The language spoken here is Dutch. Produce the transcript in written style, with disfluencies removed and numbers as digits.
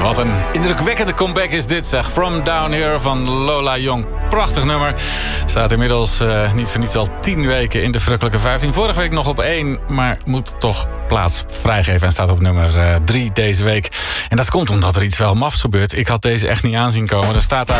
Wat een indrukwekkende comeback is dit, zeg. From Down Here van Lola Jong. Prachtig nummer. Staat inmiddels niet voor niets al 10 weken in de verrukkelijke 15. Vorige week nog op 1, maar moet toch plaats vrijgeven. En staat op nummer 3 deze week. En dat komt omdat er iets wel mafs gebeurt. Ik had deze echt niet aanzien komen. Er staat daar